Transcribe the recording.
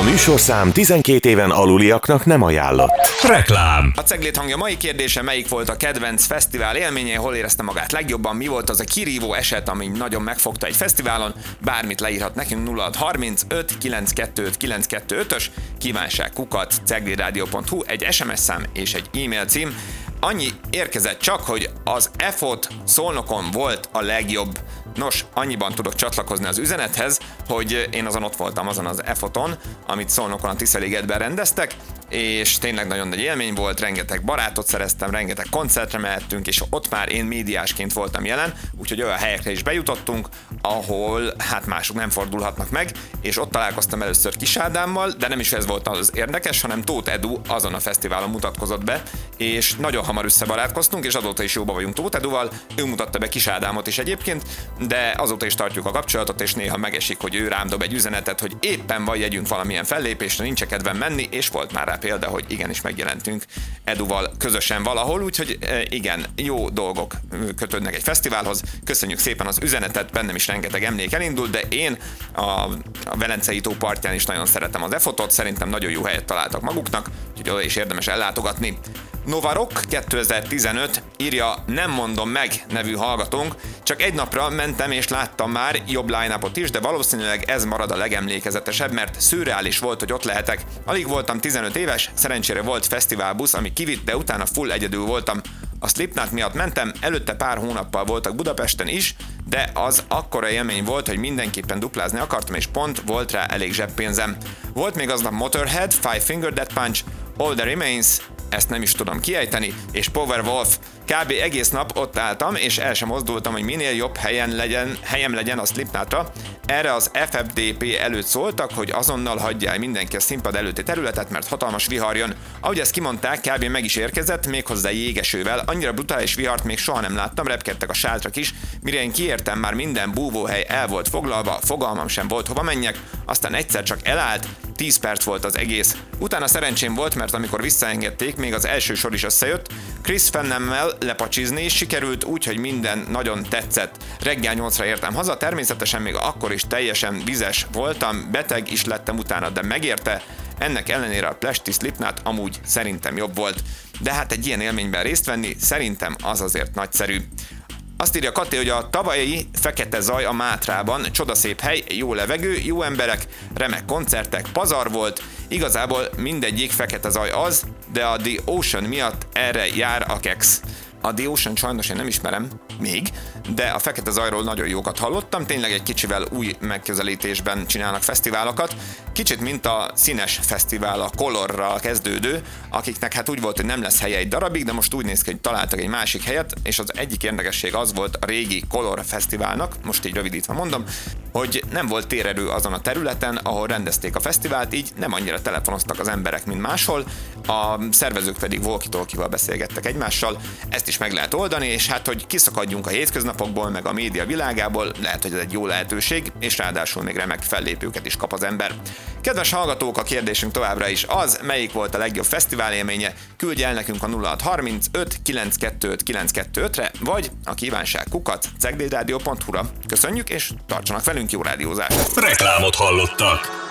műsorszám 12 éven aluliaknak nem ajánlott. Reklám. A Ceglét hangja mai kérdése: melyik volt a kedvenc fesztivál élménye, hol érezte magát legjobban, mi volt az a kirívó eset, ami nagyon megfogta egy fesztiválon? Bármit leírhat nekünk 0635 925 925-ös kívánság@ceglétradio.hu, egy SMS szám és egy e-mail cím. Annyi érkezett csak, hogy az EFOT Szolnokon volt a legjobb. Nos, annyiban tudok csatlakozni az üzenethez, hogy én ott voltam azon az EFOT-on, amit Szolnokon a Tiszaligetben rendeztek, és tényleg nagyon nagy élmény volt, rengeteg barátot szereztem, rengeteg koncertre mehettünk, és ott már én médiásként voltam jelen, úgyhogy olyan helyekre is bejutottunk, ahol hát mások nem fordulhatnak meg, és ott találkoztam először Kis Ádámmal, de nem is ez volt az érdekes, hanem Tóth Edu azon a fesztiválon mutatkozott be, és nagyon hamar összebarátkoztunk, és azóta is jóba vagyunk Tóth Eduval, ő mutatta be Kis Ádámot is egyébként, de azóta is tartjuk a kapcsolatot, és néha megesik, hogy ő rám dob egy üzenetet, hogy éppen van jegyünk valamilyen fellépésre, nincs kedvem menni, és volt már rá példa, hogy igenis megjelentünk Eduval közösen valahol, úgyhogy igen, jó dolgok kötődnek egy fesztiválhoz. Köszönjük szépen az üzenetet, bennem is rengeteg emlék elindult, de én a Velencei tó partján is nagyon szeretem az EFOT-ot, szerintem nagyon jó helyet találtak maguknak, úgyhogy oda is érdemes ellátogatni. Nova Rock 2015 írja: nem mondom meg nevű hallgatónk, csak egy napra mentem és láttam már jobb line-upot is, de valószínűleg ez marad a legemlékezetesebb, mert szürreális volt, hogy ott lehetek. Alig voltam 15 éves, szerencsére volt fesztiválbusz, ami kivitt, de utána full egyedül voltam. A Slipknot miatt mentem, előtte pár hónappal voltak Budapesten is, de az akkora élmény volt, hogy mindenképpen duplázni akartam, és pont volt rá elég zseppénzem. Volt még aznap Motorhead, Five Finger Death Punch, All That Remains, ezt nem is tudom kiejteni, és Powerwolf. Kb. Egész nap ott álltam, és el sem mozdultam, hogy minél jobb helyem legyen a Slipknotra. Erre az FFDP előtt szóltak, hogy azonnal hagyja el mindenki a színpad előtti területet, mert hatalmas vihar jön. Ahogy ezt kimondták, kb. Meg is érkezett, méghozzá jégesővel. Annyira brutális vihart még soha nem láttam, repkedtek a sátrak is. Mire én kiértem, már minden búvóhely el volt foglalva, fogalmam sem volt, hova menjek, aztán egyszer csak elállt, 10 perc volt az egész. Utána szerencsém volt, mert amikor visszaengedték, még az első sor is összejött. Chris Fennemmel lepacsizni is sikerült, úgyhogy minden nagyon tetszett. Reggel 8-ra értem haza, természetesen még akkor is teljesen vizes voltam, beteg is lettem utána, de megérte. Ennek ellenére a Pesti Slipknot amúgy szerintem jobb volt. De hát egy ilyen élményben részt venni szerintem az azért nagyszerű. Azt írja Kati, hogy a tavalyi Fekete Zaj a Mátrában csodaszép hely, jó levegő, jó emberek, remek koncertek, pazar volt, igazából mindegyik Fekete Zaj az, de a The Ocean miatt erre jár a keksz. A The Ocean sajnos én nem ismerem még, de a Fekete Zajról nagyon jókat hallottam, tényleg egy kicsivel új megközelítésben csinálnak fesztiválokat, kicsit mint a Színes Fesztivál, a Colorral kezdődő, akiknek hát úgy volt, hogy nem lesz helye egy darabig, de most úgy néz ki, hogy találtak egy másik helyet, és az egyik érdekesség az volt a régi Color Fesztiválnak, most így rövidítve mondom, hogy nem volt térerő azon a területen, ahol rendezték a fesztivált, így nem annyira telefonoztak az emberek, mint máshol, a szervezők pedig walkie-talkie-val beszélgettek egymással, ezt is meg lehet oldani, és hát, hogy kiszakadjunk a hétköznapokból, meg a média világából, lehet, hogy ez egy jó lehetőség, és ráadásul még remek fellépőket is kap az ember. Kedves hallgatók, a kérdésünk továbbra is az, melyik volt a legjobb fesztivál élménye, küldj el nekünk a 0635 925 925-re, vagy a kívánság@ceglétradio.hu-ra. Köszönjük, és tartsanak velünk, jó rádiózást! Reklámot hallottak.